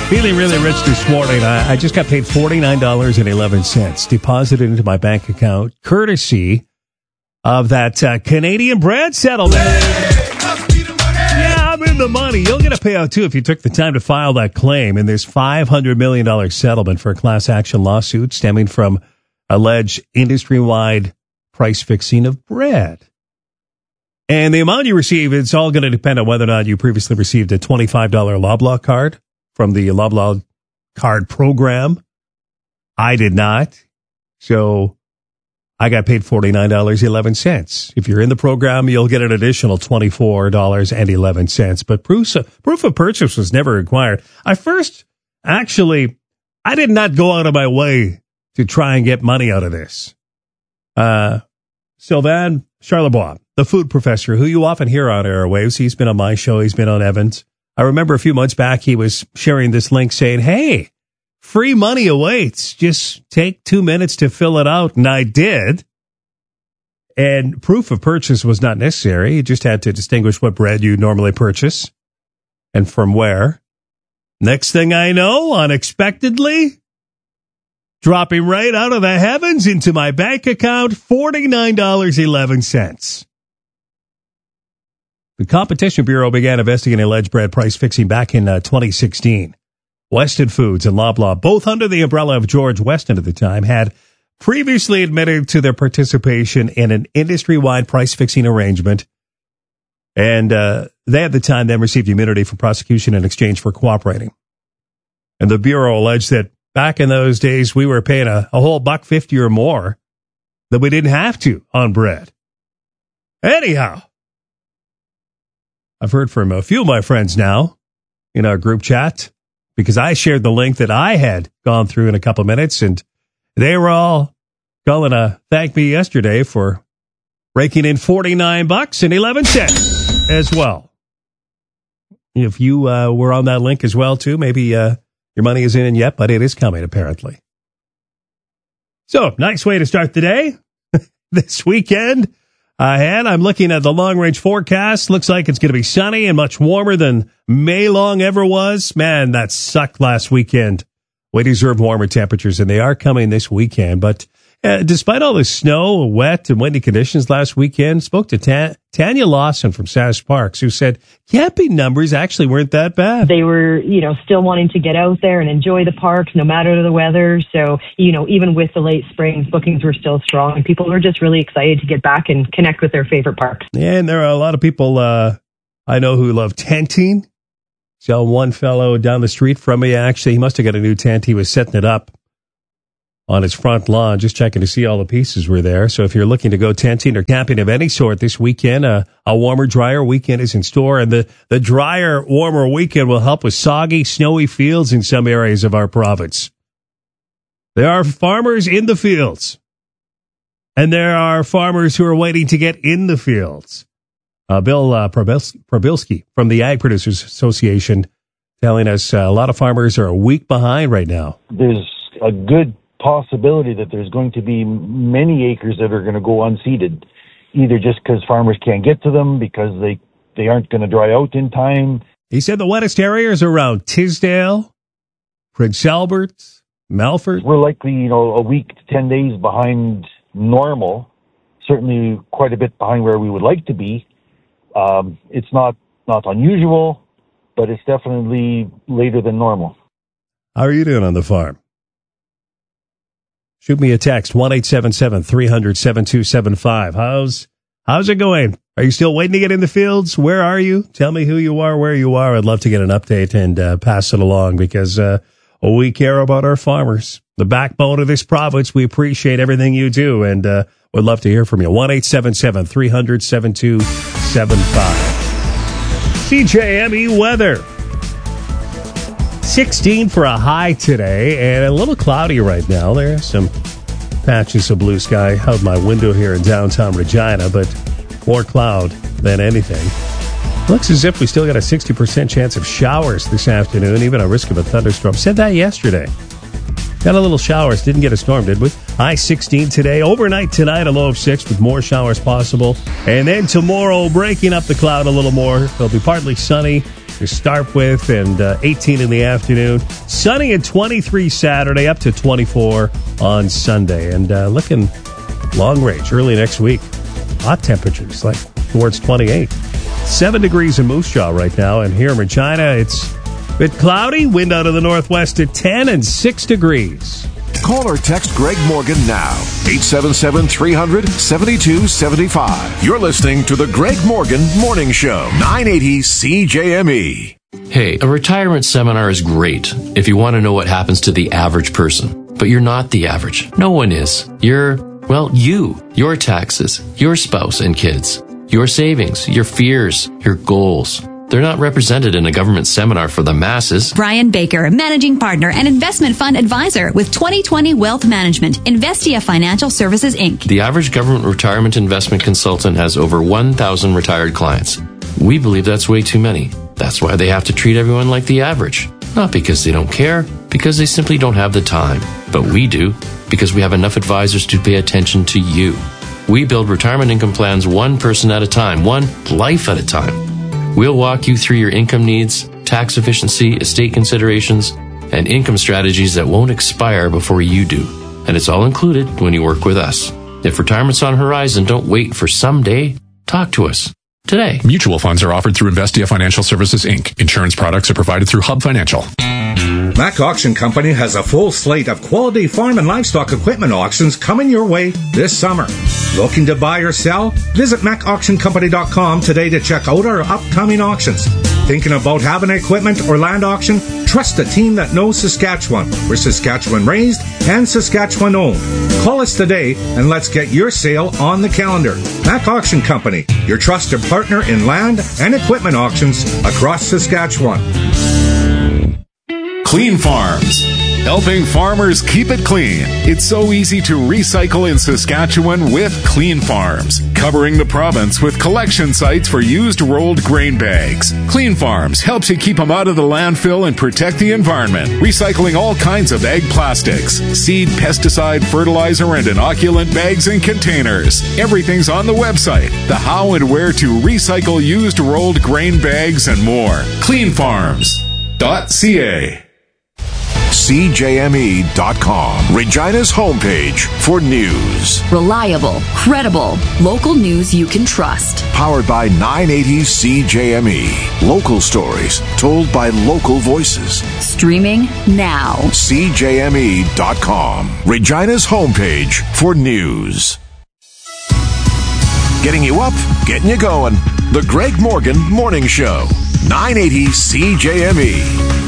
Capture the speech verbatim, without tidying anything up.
Feeling really rich this morning. I, I just got paid forty-nine dollars and eleven cents deposited into my bank account, courtesy of that uh, Canadian bread settlement. Yeah, I'm in the money. You'll get a payout, too, if you took the time to file that claim in this five hundred million dollars settlement for a class action lawsuit stemming from alleged industry-wide price fixing of bread. And the amount you receive, it's all going to depend on whether or not you previously received a twenty-five dollars Loblaw card from the Loblaw card program. I did not. So I got paid forty-nine dollars and eleven cents. If you're in the program, you'll get an additional twenty-four dollars and eleven cents. But proof of, proof of purchase was never required. I first, actually, I did not go out of my way to try and get money out of this. Uh, Sylvain Charlebois, the food professor, who you often hear on airwaves. He's been on my show. He's been on Evans. I remember a few months back, he was sharing this link saying, hey, free money awaits. Just take two minutes to fill it out. And I did. And proof of purchase was not necessary. You just had to distinguish what bread you normally purchase and from where. Next thing I know, unexpectedly, dropping right out of the heavens into my bank account, forty-nine dollars and eleven cents. The Competition Bureau began investigating alleged bread price fixing back in uh, twenty sixteen. Weston Foods and Loblaw, both under the umbrella of George Weston at the time, had previously admitted to their participation in an industry-wide price-fixing arrangement, and uh, they at the time then received immunity from prosecution in exchange for cooperating. And the Bureau alleged that back in those days, we were paying a, a whole buck fifty or more that we didn't have to on bread. Anyhow, I've heard from a few of my friends now in our group chat because I shared the link that I had gone through in a couple of minutes, and they were all calling to thank me yesterday for raking in forty-nine bucks and eleven cents as well. If you uh, were on that link as well, too, maybe uh, your money isn't in yet, but it is coming, apparently. So, nice way to start the day. This weekend ahead, I'm looking at the long-range forecast. Looks like it's going to be sunny and much warmer than May long ever was. Man, that sucked last weekend. We deserve warmer temperatures, and they are coming this weekend. But uh, despite all the snow, wet, and windy conditions last weekend, spoke to Ta- Tanya Lawson from Sass Parks, who said camping numbers actually weren't that bad. They were, you know, still wanting to get out there and enjoy the parks no matter the weather. So, you know, even with the late springs, bookings were still strong, and people were just really excited to get back and connect with their favorite parks. Yeah, and there are a lot of people uh, I know who love tenting. Saw one fellow down the street from me, actually, he must have got a new tent. He was setting it up on his front lawn, just checking to see all the pieces were there. So if you're looking to go tenting or camping of any sort this weekend, uh, a warmer, drier weekend is in store. And the, the drier, warmer weekend will help with soggy, snowy fields in some areas of our province. There are farmers in the fields, and there are farmers who are waiting to get in the fields. Uh, Bill uh, Probilski from the Ag Producers Association telling us uh, a lot of farmers are a week behind right now. There's a good possibility that there's going to be many acres that are going to go unseeded, either just because farmers can't get to them, because they, they aren't going to dry out in time. He said the wettest areas are around Tisdale, Prince Albert, Melfort. We're likely, you know, a week to ten days behind normal, certainly quite a bit behind where we would like to be. Um, it's not, not unusual, but it's definitely later than normal. How are you doing on the farm? Shoot me a text, one eight seven seven, three hundred, seven two seven five. How's, how's it going? Are you still waiting to get in the fields? Where are you? Tell me who you are, where you are. I'd love to get an update and uh, pass it along because uh, we care about our farmers. The backbone of this province. We appreciate everything you do, and uh, would love to hear from you. one eight seven seven, three hundred, seven two seven five. C J M E weather. sixteen for a high today, and a little cloudy right now. There are some patches of blue sky out my window here in downtown Regina, but more cloud than anything. Looks as if we still got a sixty percent chance of showers this afternoon, even a risk of a thunderstorm. Said that yesterday. Got a little showers. Didn't get a storm, did we? High sixteen today. Overnight tonight, a low of six with more showers possible. And then tomorrow, breaking up the cloud a little more. It'll be partly sunny to start with, and uh, eighteen in the afternoon. Sunny at twenty-three Saturday, up to twenty-four on Sunday. And uh, looking long range early next week. Hot temperatures, like towards twenty-eight. Seven degrees in Moose Jaw right now, and here in Regina, it's a bit cloudy. Wind out of the northwest at ten and six degrees. Call or text Greg Morgan now. eight seven seven, three hundred, seventy-two seventy-five. You're listening to the Greg Morgan Morning Show. nine eighty C J M E. Hey, a retirement seminar is great if you want to know what happens to the average person. But you're not the average. No one is. You're, well, you. Your taxes, your spouse and kids, your savings, your fears, your goals. They're not represented in a government seminar for the masses. Brian Baker, managing partner and investment fund advisor with twenty twenty Wealth Management, Investia Financial Services, Incorporated. The average government retirement investment consultant has over one thousand retired clients. We believe that's way too many. That's why they have to treat everyone like the average. Not because they don't care, because they simply don't have the time. But we do, because we have enough advisors to pay attention to you. We build retirement income plans one person at a time, one life at a time. We'll walk you through your income needs, tax efficiency, estate considerations, and income strategies that won't expire before you do. And it's all included when you work with us. If retirement's on the horizon, don't wait for someday. Talk to us today. Mutual funds are offered through Investia Financial Services, Incorporated. Insurance products are provided through Hub Financial. Mac Auction Company has a full slate of quality farm and livestock equipment auctions coming your way this summer. Looking to buy or sell? Visit Mac Auction Company dot com today to check out our upcoming auctions. Thinking about having an equipment or land auction? Trust a team that knows Saskatchewan. We're Saskatchewan raised and Saskatchewan owned. Call us today and let's get your sale on the calendar. Mac Auction Company, your trusted partner in land and equipment auctions across Saskatchewan. Clean Farms, helping farmers keep it clean. It's so easy to recycle in Saskatchewan with Clean Farms, covering the province with collection sites for used rolled grain bags. Clean Farms helps you keep them out of the landfill and protect the environment, recycling all kinds of ag plastics, seed, pesticide, fertilizer, and inoculant bags and containers. Everything's on the website, the how and where to recycle used rolled grain bags and more. clean farms dot c a. C J M E dot com, Regina's homepage for news. Reliable, credible, local news you can trust. Powered by nine eighty C J M E. Local stories told by local voices. Streaming now. C J M E dot com, Regina's homepage for news. Getting you up, getting you going. The Greg Morgan Morning Show. nine eighty C J M E.